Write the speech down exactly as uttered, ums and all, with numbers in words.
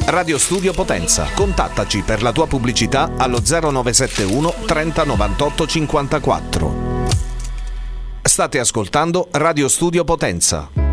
Radio Studio Potenza. Contattaci per la tua pubblicità allo zero nove sette uno trenta novantotto cinquantaquattro. State ascoltando Radio Studio Potenza.